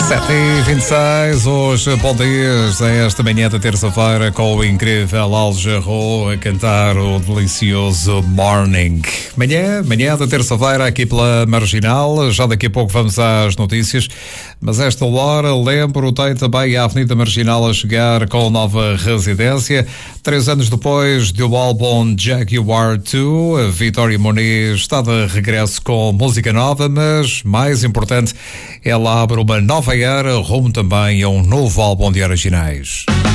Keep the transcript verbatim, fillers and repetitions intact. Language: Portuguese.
sete e vinte e seis, hoje bom dias, esta manhã da terça-feira com o incrível Al Jarreau a cantar o delicioso Morning. Manhã, manhã da terça-feira aqui pela Marginal, já daqui a pouco vamos às notícias, mas esta hora, lembro, tem também a Avenida Marginal a chegar com nova residência. Três anos depois do álbum Jaguar dois, a Vitória Muniz está de regresso com música nova, mas mais importante, ela abre uma nova era rumo também a um novo álbum de originais.